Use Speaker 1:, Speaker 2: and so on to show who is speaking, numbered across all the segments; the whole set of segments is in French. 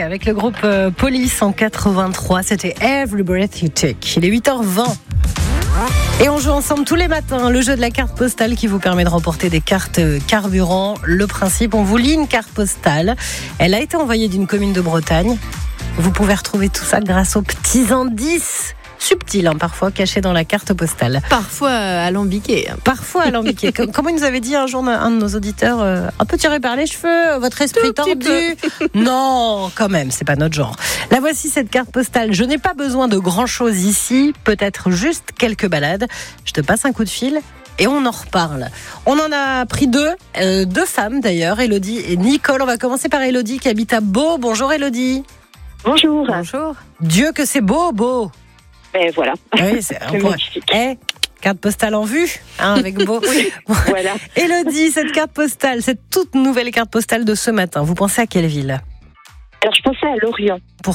Speaker 1: avec le groupe Police en 83. C'était Every Breath You Take. Il est 8h20. Et on joue ensemble tous les matins le jeu de la carte postale qui vous permet de remporter des cartes carburant. Le principe, on vous lit une carte postale. Elle a été envoyée d'une commune de Bretagne. Vous pouvez retrouver tout ça grâce aux petits indices subtils, parfois cachés dans la carte postale.
Speaker 2: Parfois alambiqués.
Speaker 1: Parfois alambiqués. Comme il nous avait dit un jour un de nos auditeurs, un peu tiré par les cheveux, votre esprit tordu. Non, quand même, c'est pas notre genre. La voici cette carte postale. Je n'ai pas besoin de grand chose ici, peut-être juste quelques balades. Je te passe un coup de fil et on en reparle. On en a pris deux femmes d'ailleurs, Élodie et Nicole. On va commencer par Élodie qui habite à Beau. Bonjour Élodie.
Speaker 3: Bonjour.
Speaker 1: Bonjour. Dieu que c'est beau.
Speaker 3: Et voilà.
Speaker 1: Oui, c'est magnifique. Carte postale en vue, avec Beau.
Speaker 3: Oui, voilà.
Speaker 1: Élodie, cette carte postale, cette toute nouvelle carte postale de ce matin, vous pensez à quelle ville ?
Speaker 3: Alors, je pensais à Lorient.
Speaker 1: Pourquoi ?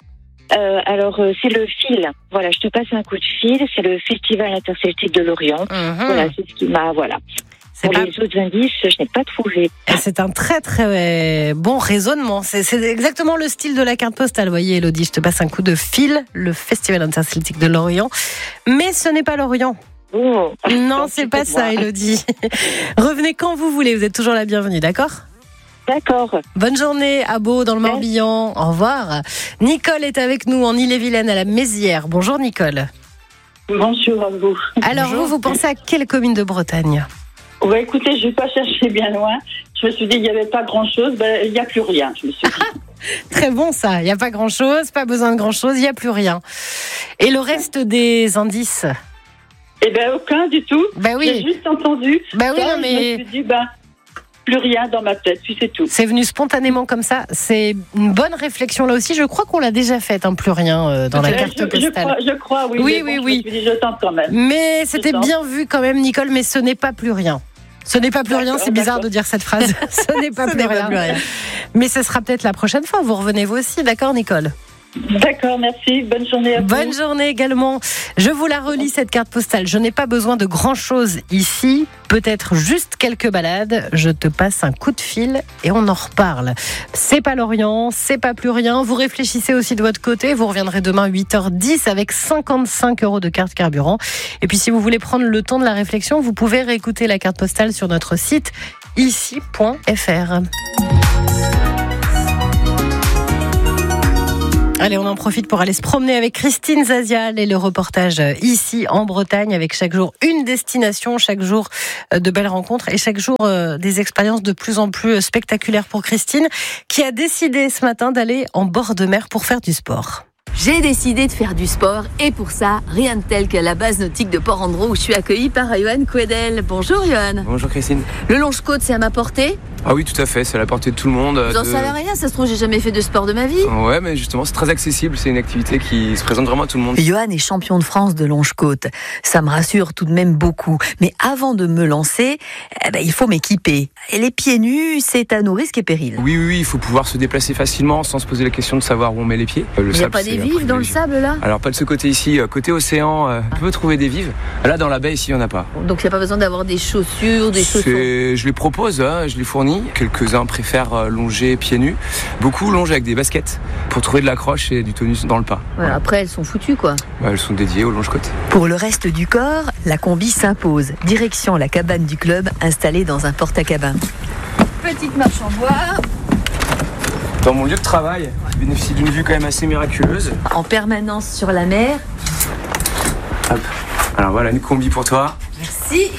Speaker 3: C'est le fil. Voilà, je te passe un coup de fil. C'est le Festival interceltique de Lorient. Voilà, c'est ce qui m'a... Voilà. Pour les autres indices, je n'ai pas trouvé.
Speaker 1: C'est un très très bon raisonnement. C'est exactement le style de la carte postale. Vous voyez, Élodie, je te passe un coup de fil. Le Festival interceltique de Lorient. Mais ce n'est pas Lorient.
Speaker 3: Oh,
Speaker 1: non, c'est pas ça, Élodie. Revenez quand vous voulez. Vous êtes toujours la bienvenue, d'accord ?
Speaker 3: D'accord.
Speaker 1: Bonne journée à Beau, dans le Morbihan. Au revoir. Nicole est avec nous en Ille-et-Vilaine, à la Mézières. Bonjour, Nicole.
Speaker 4: Bonjour à vous.
Speaker 1: Alors,
Speaker 4: Bonjour.
Speaker 1: vous pensez à quelle commune de Bretagne ?
Speaker 4: Écoutez, je ne vais pas chercher bien loin. Je me suis dit qu'il n'y avait pas grand-chose. Il n'y a plus rien, je me suis dit.
Speaker 1: Très bon, ça. Il n'y a pas grand-chose, pas besoin de grand-chose, il n'y a plus rien. Et le reste des indices ?
Speaker 4: Aucun du tout.
Speaker 1: Oui.
Speaker 4: J'ai juste entendu.
Speaker 1: Oui, non,
Speaker 4: Je
Speaker 1: mais...
Speaker 4: me suis dit, plus rien dans ma tête, puis c'est tout.
Speaker 1: C'est venu spontanément comme ça. C'est une bonne réflexion là aussi. Je crois qu'on l'a déjà faite, plus rien dans la carte postale.
Speaker 4: Je crois, oui.
Speaker 1: Oui.
Speaker 4: Je me suis dit, je tente quand même.
Speaker 1: Mais c'était bien vu quand même, Nicole, mais ce n'est pas plus rien. Ce n'est pas plus rien, c'est bizarre de dire cette phrase. Ce n'est pas plus rien. Mais ce sera peut-être la prochaine fois. Vous revenez vous aussi, d'accord, Nicole ?
Speaker 4: D'accord, merci. Bonne journée à vous.
Speaker 1: Bonne journée également. Je vous la relis, cette carte postale. Je n'ai pas besoin de grand-chose ici. Peut-être juste quelques balades. Je te passe un coup de fil et on en reparle. C'est pas Lorient, c'est pas plus rien. Vous réfléchissez aussi de votre côté. Vous reviendrez demain 8h10 avec 55 € de carte carburant. Et puis si vous voulez prendre le temps de la réflexion, vous pouvez réécouter la carte postale sur notre site ici.fr. Allez, on en profite pour aller se promener avec Christine Zazial et le reportage ici en Bretagne avec chaque jour une destination, chaque jour de belles rencontres et chaque jour des expériences de plus en plus spectaculaires pour Christine qui a décidé ce matin d'aller en bord de mer pour faire du sport.
Speaker 2: J'ai décidé de faire du sport et pour ça, rien de tel que la base nautique de Port-Andro où je suis accueillie par Johan Quedel. Bonjour Johan.
Speaker 5: Bonjour Christine.
Speaker 2: Le Longe-Côte, c'est à ma portée ?
Speaker 5: Ah oui, tout à fait, c'est à la portée de tout le monde.
Speaker 2: Vous en savez rien, ça se trouve, j'ai jamais fait de sport de ma vie.
Speaker 5: Ouais, mais justement, c'est très accessible, c'est une activité qui se présente vraiment à tout le monde.
Speaker 6: Johan est champion de France de Longe-Côte. Ça me rassure tout de même beaucoup. Mais avant de me lancer, il faut m'équiper. Et les pieds nus, c'est à nos risques et périls.
Speaker 5: Oui, il faut pouvoir se déplacer facilement sans se poser la question de savoir où on met les pieds.
Speaker 2: Il n'y a pas des vives dans le sable là ?
Speaker 5: Alors pas de ce côté ici, côté océan, on peut trouver des vives. Là dans la baie ici, il n'y en a pas.
Speaker 2: Donc il n'y a pas besoin d'avoir des chaussures, des chaussons.
Speaker 5: Je les propose, je les fournis. Quelques-uns préfèrent longer pieds nus. Beaucoup longent avec des baskets pour trouver de l'accroche et du tonus dans le pas.
Speaker 2: Ouais, après elles sont foutues quoi.
Speaker 5: Elles sont dédiées aux longe-côtes.
Speaker 6: Pour le reste du corps, la combi s'impose. Direction la cabane du club installée dans un porte-à-cabin.
Speaker 2: Petite marche en bois.
Speaker 5: Dans mon lieu de travail, je bénéficie d'une vue quand même assez miraculeuse.
Speaker 6: En permanence sur la mer.
Speaker 5: Hop. Alors voilà une combi pour toi.
Speaker 2: Merci.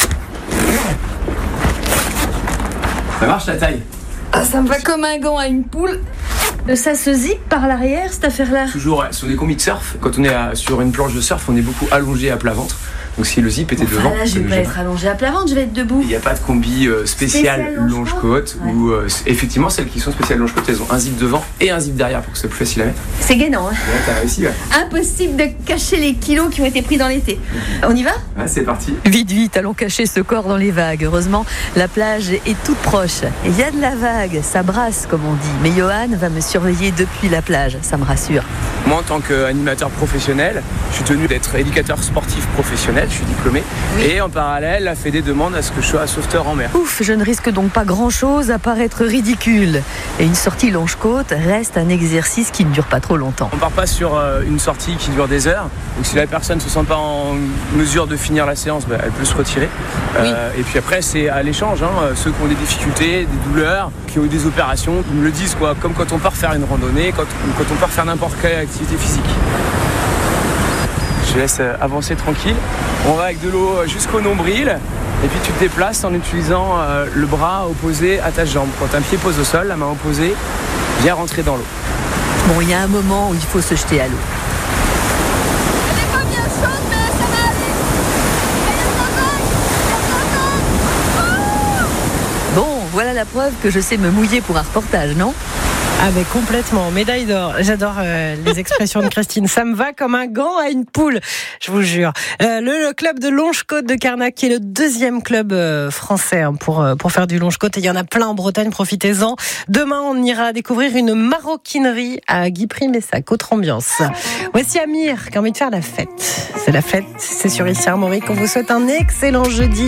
Speaker 5: Ça marche la taille ?
Speaker 2: Ah, ça me va comme un gant à une poule. Ça se zip par l'arrière cette affaire-là ?
Speaker 5: Toujours, ouais. Sur des combis de surf, quand on est sur une planche de surf, on est beaucoup allongé à plat ventre. Donc si le zip était devant,
Speaker 2: là, je vais pas être allongé à plat ventre, je vais être debout.
Speaker 5: Il n'y a pas de combi spécial longe-côte ou effectivement celles qui sont spéciales longe-côte, elles ont un zip devant et un zip derrière pour que ce soit plus facile à mettre.
Speaker 2: C'est gainant, hein.
Speaker 5: Ouais, t'as réussi, ouais.
Speaker 2: Impossible de cacher les kilos qui ont été pris dans l'été. On y va ?
Speaker 5: Ouais, c'est parti.
Speaker 6: Vite, allons cacher ce corps dans les vagues. Heureusement, la plage est toute proche. Il y a de la vague, ça brasse comme on dit. Mais Johan va me surveiller depuis la plage, ça me rassure.
Speaker 5: Moi, en tant qu'animateur professionnel, je suis tenu d'être éducateur sportif professionnel, je suis diplômé. Oui. Et en parallèle, la Fédé demande à ce que je sois sauveteur en mer.
Speaker 6: Ouf, je ne risque donc pas grand-chose à paraître ridicule. Et une sortie Longe-Côte reste un exercice qui ne dure pas trop longtemps.
Speaker 5: On part pas sur une sortie qui dure des heures. Donc si la personne ne se sent pas en mesure de finir la séance, elle peut se retirer. Oui. Et puis après, c'est à l'échange. Ceux qui ont des difficultés, des douleurs, qui ont eu des opérations, ils me le disent, quoi. Comme quand on part faire une randonnée, quand on part faire n'importe quelle activité physique. Je laisse avancer tranquille. On va avec de l'eau jusqu'au nombril. Et puis tu te déplaces en utilisant le bras opposé à ta jambe. Quand un pied pose au sol, la main opposée vient rentrer dans l'eau.
Speaker 6: Bon, il y a un moment où il faut se jeter à l'eau.
Speaker 2: Elle n'est pas bien chaude, mais ça va aller.
Speaker 6: Bon, voilà la preuve que je sais me mouiller pour un reportage, non ?
Speaker 1: Ah mais complètement, médaille d'or. J'adore les expressions de Christine. Ça me va comme un gant à une poule, je vous jure. Le club de Longe-Côte de Carnac, qui est le deuxième club français pour faire du Longe-Côte. Et il y en a plein en Bretagne, profitez-en. Demain, on ira découvrir une maroquinerie à Guipry-Messac, autre ambiance. Voici Amir qui a envie de faire la fête. C'est la fête, c'est sur Ici Armorique. On vous souhaite un excellent jeudi.